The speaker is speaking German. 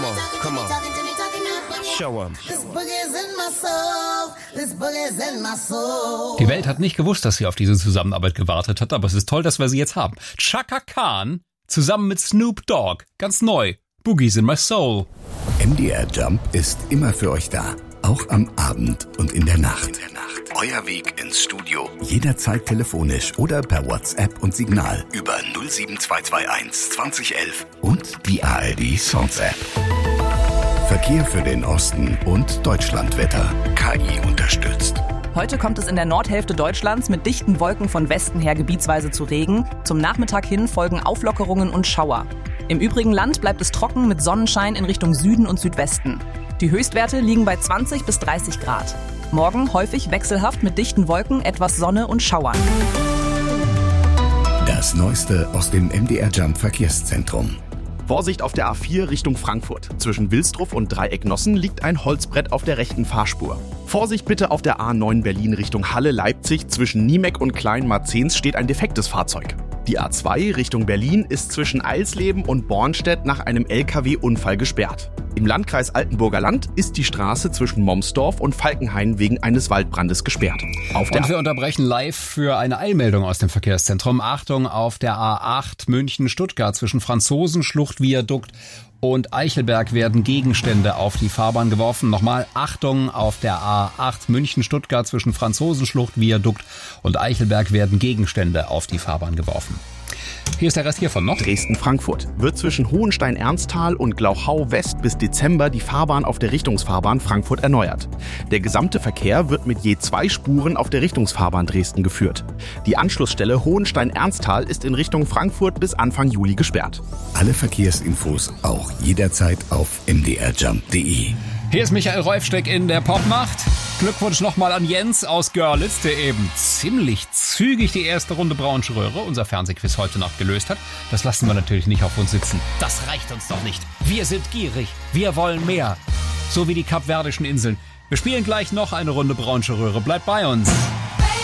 Come on, come on. Show 'em. Die Welt hat nicht gewusst, dass sie auf diese Zusammenarbeit gewartet hat, aber es ist toll, dass wir sie jetzt haben. Chaka Khan zusammen mit Snoop Dogg. Ganz neu. Boogies in my soul. MDR Jump ist immer für euch da. Auch am Abend und in der Nacht. Euer Weg ins Studio. Jederzeit telefonisch oder per WhatsApp und Signal über 07221 2011 und die ARD Songs App. Verkehr für den Osten und Deutschlandwetter. KI unterstützt. Heute kommt es in der Nordhälfte Deutschlands mit dichten Wolken von Westen her gebietsweise zu Regen. Zum Nachmittag hin folgen Auflockerungen und Schauer. Im übrigen Land bleibt es trocken mit Sonnenschein in Richtung Süden und Südwesten. Die Höchstwerte liegen bei 20 bis 30 Grad. Morgen häufig wechselhaft mit dichten Wolken, etwas Sonne und Schauern. Das Neueste aus dem MDR Jump Verkehrszentrum. Vorsicht auf der A4 Richtung Frankfurt. Zwischen Wilsdruff und Dreieck-Nossen liegt ein Holzbrett auf der rechten Fahrspur. Vorsicht bitte auf der A9 Berlin Richtung Halle-Leipzig. Zwischen Niemek und Kleinmarzens steht ein defektes Fahrzeug. Die A2 Richtung Berlin ist zwischen Eilsleben und Bornstedt nach einem LKW-Unfall gesperrt. Im Landkreis Altenburger Land ist die Straße zwischen Momsdorf und Falkenhain wegen eines Waldbrandes gesperrt. Und wir unterbrechen live für eine Eilmeldung aus dem Verkehrszentrum. Achtung, auf der A8 München-Stuttgart zwischen Franzosenschlucht-Viadukt und Eichelberg werden Gegenstände auf die Fahrbahn geworfen. Nochmal Achtung, auf der A8 München-Stuttgart zwischen Franzosenschlucht-Viadukt und Eichelberg werden Gegenstände auf die Fahrbahn geworfen. Hier ist der Rest hiervon noch. Dresden-Frankfurt. Wird zwischen Hohenstein-Ernsthal und Glauchau-West bis Dezember die Fahrbahn auf der Richtungsfahrbahn Frankfurt erneuert. Der gesamte Verkehr wird mit je 2 Spuren auf der Richtungsfahrbahn Dresden geführt. Die Anschlussstelle Hohenstein-Ernsthal ist in Richtung Frankfurt bis Anfang Juli gesperrt. Alle Verkehrsinfos auch jederzeit auf mdrjump.de. Hier ist Michael Reufsteck in der Popmacht. Glückwunsch nochmal an Jens aus Görlitz, der eben ziemlich zügig die erste Runde Braunsche Röhre, unser Fernsehquiz heute Nacht, gelöst hat. Das lassen wir natürlich nicht auf uns sitzen. Das reicht uns doch nicht. Wir sind gierig. Wir wollen mehr. So wie die Kapverdischen Inseln. Wir spielen gleich noch eine Runde Braunsche Röhre. Bleibt bei uns.